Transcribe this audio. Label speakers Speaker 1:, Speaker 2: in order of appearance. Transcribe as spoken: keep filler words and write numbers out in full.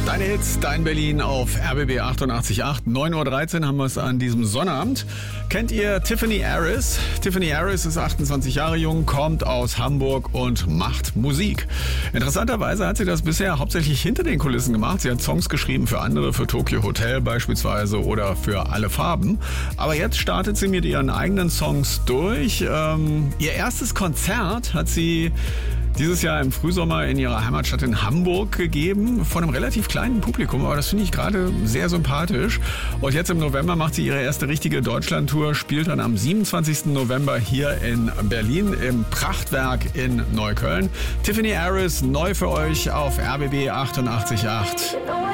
Speaker 1: Deine Hits, dein Berlin auf R B B achtundachtzig Komma acht. neun Uhr dreizehn haben wir es an diesem Sonnabend. Kennt ihr Tiffany Harris? Tiffany Harris ist achtundzwanzig Jahre jung, kommt aus Hamburg und macht Musik. Interessanterweise hat sie das bisher hauptsächlich hinter den Kulissen gemacht. Sie hat Songs geschrieben für andere, für Tokyo Hotel beispielsweise oder für Alle Farben. Aber jetzt startet sie mit ihren eigenen Songs durch. Ähm, ihr erstes Konzert hat sie dieses Jahr im Frühsommer in ihrer Heimatstadt in Hamburg gegeben, von einem relativ kleinen Publikum, aber das finde ich gerade sehr sympathisch. Und jetzt im November macht sie ihre erste richtige Deutschlandtour, spielt dann am siebenundzwanzigsten November hier in Berlin im Prachtwerk in Neukölln. Tiffany Harris, neu für euch auf R B B achtundachtzig Komma acht.